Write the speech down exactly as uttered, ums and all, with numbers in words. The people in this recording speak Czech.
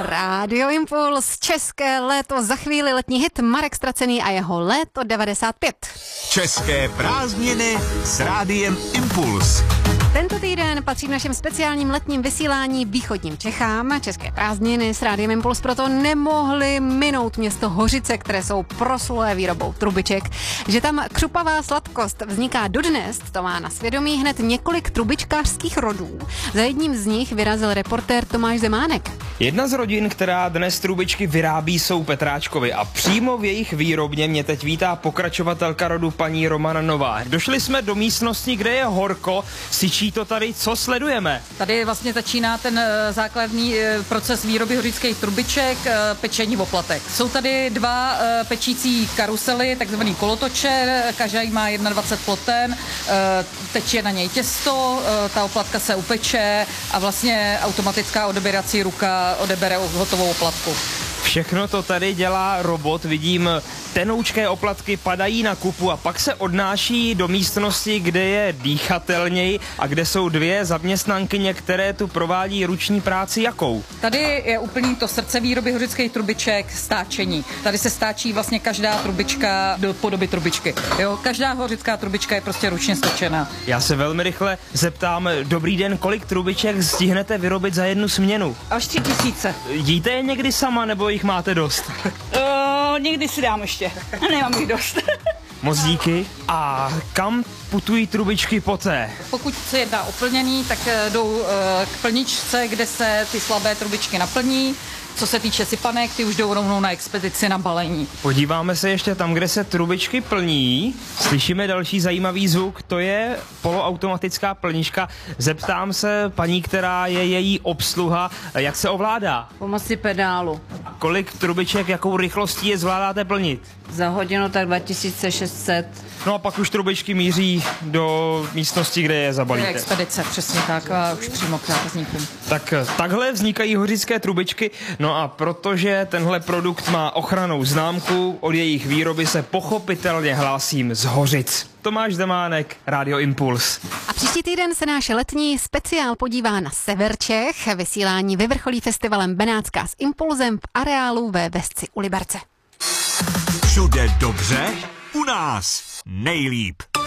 Rádio Impuls, české léto, za chvíli letní hit Marek Stracený a jeho Léto devadesát pět. České prázdniny s Rádiem Impuls. Tento týden patří v našem speciálním letním vysílání východním Čechám. České prázdniny s Rádiem Impuls proto nemohly minout město Hořice, které jsou proslulé výrobou trubiček. Že tam křupavá sladkost vzniká dodnes, to má na svědomí hned několik trubičkářských rodů. Za jedním z nich vyrazil reportér Tomáš Zemánek. Jedna z rodin, která dnes trubičky vyrábí, jsou Petráčkovi a přímo v jejich výrobně mě teď vítá pokračovatelka rodu paní Romana Nová. Došli jsme do místnosti, kde je horko, syčí to tady, co sledujeme? Tady vlastně začíná ten základní proces výroby hořických trubiček, pečení oplatek. Jsou tady dva pečící karusely, takzvaný kolotoče, každá má dvacet jedna ploten, teče na něj těsto, ta oplatka se upeče a vlastně automatická odeběrací ruka odebere hotovou oplatku. Všechno to tady dělá robot, vidím tenoučké oplatky padají na kupu a pak se odnáší do místnosti, kde je dýchatelněji a kde jsou dvě zaměstnankyně, které tu provádí ruční práci jakou? Tady je úplný to srdce výroby hořických trubiček, stáčení. Tady se stáčí vlastně každá trubička do podoby trubičky. Jo, každá hořická trubička je prostě ručně stočená. Já se velmi rychle zeptám, dobrý den, kolik trubiček stihnete vyrobit za jednu směnu? Až tři tisíce. Jíte je někdy sama, nebo jich máte dost? Uh, někdy si dám ještě. Nemám jich dost. Moc díky. A kam putují trubičky poté? Pokud se jedná o plnění, tak jdou k plničce, kde se ty slabé trubičky naplní. Co se týče sypanek, ty už jdou rovnou na expedici na balení. Podíváme se ještě tam, kde se trubičky plní. Slyšíme další zajímavý zvuk, to je poloautomatická plnička. Zeptám se paní, která je její obsluha, jak se ovládá? Pomocí pedálu. Kolik trubiček, jakou rychlostí je zvládáte plnit? Za hodinu tak dva tisíce šest set. No a pak už trubičky míří do místnosti, kde je zabalíte. Je expedice, přesně tak, a už přímo k zákazníkům. Tak takhle vznikají hořické trubičky, no a protože tenhle produkt má ochrannou známku, od jejich výroby se pochopitelně hlásím z Hořic. Tomáš Zemánek, Rádio Impuls. A příští týden se náš letní speciál podívá na sever Čech. Vysílání vyvrcholí festivalem Benátská s Impulzem v areálu ve Vesci u Liberce. Všude dobře, u nás nejlíp.